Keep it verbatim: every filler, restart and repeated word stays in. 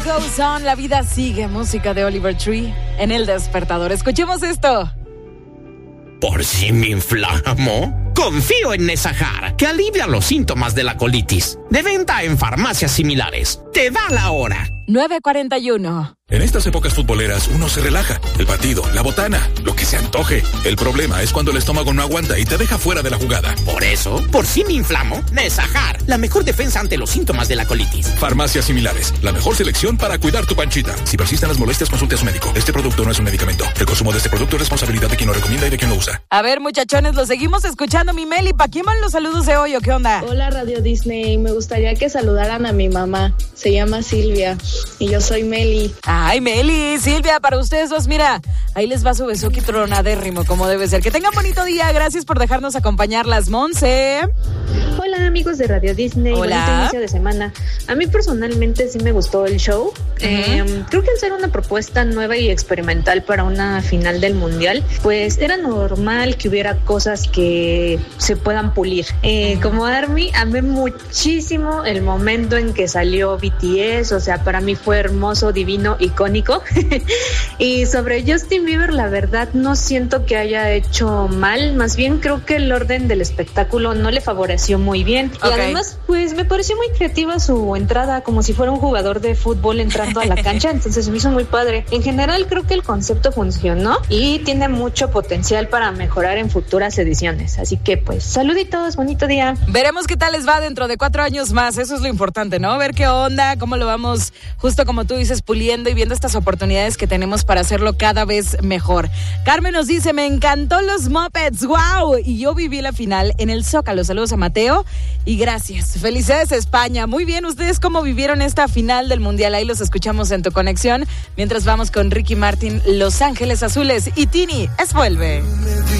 Goes on, la vida sigue, música de Oliver Tree en El Despertador. Escuchemos esto. ¿Por si me inflamo? Confío en Nesajar, que alivia los síntomas de la colitis. De venta en farmacias similares. Te da la hora. nueve cuarenta y uno. En estas épocas futboleras uno se relaja. El partido, la botana, lo que se antoje. El problema es cuando el estómago no aguanta y te deja fuera de la jugada. Por eso, por si me inflamo, Nesajar, la mejor defensa ante los síntomas de la colitis. Farmacias similares, la mejor selección para cuidar tu panchita. Si persisten las molestias, consulte a su médico. Este producto no es un medicamento. El consumo de este producto es responsabilidad de quien lo recomienda y de quien lo usa. A ver, muchachones, lo seguimos escuchando, mi Meli. ¿Para quién van los saludos de hoy o qué onda? Hola, Radio Disney. Me gustaría que saludaran a mi mamá. Se llama Silvia y yo soy Meli. Ay, Meli, Silvia, para ustedes dos, mira, ahí les va su besuki tronadérrimo, como debe ser. Que tengan bonito día, gracias por dejarnos acompañarlas, Monse. Hola, amigos de Radio Disney. Hola. Bonito inicio de semana. A mí personalmente sí me gustó el show. Uh-huh. Eh, creo que al ser una propuesta nueva y experimental para una final del mundial, pues era normal que hubiera cosas que se puedan pulir. Eh, uh-huh. Como Army, amé muchísimo el momento en que salió B T S, o sea, para mí fue hermoso, divino, icónico. Y sobre Justin Bieber, la verdad no siento que haya hecho mal, más bien creo que el orden del espectáculo no le favoreció muy bien. Okay. Y además, pues me pareció muy creativa su entrada, como si fuera un jugador de fútbol entrando a la cancha, entonces me hizo muy padre. En general creo que el concepto funcionó y tiene mucho potencial para mejorar en futuras ediciones, así que pues saluditos, bonito día. Veremos qué tal les va dentro de cuatro años más, eso es lo importante, ¿no? Ver qué onda, cómo lo vamos, justo como tú dices, puliendo y viendo estas oportunidades que tenemos para hacerlo cada vez mejor. Carmen nos dice, me encantó los Muppets, wow, y yo viví la final en el Zócalo. Saludos a Mateo y gracias. Felicidades, España. Muy bien, ¿ustedes cómo vivieron esta final del Mundial? Ahí los escuchamos en Tu Conexión, mientras vamos con Ricky Martin, Los Ángeles Azules y Tini, es Vuelve.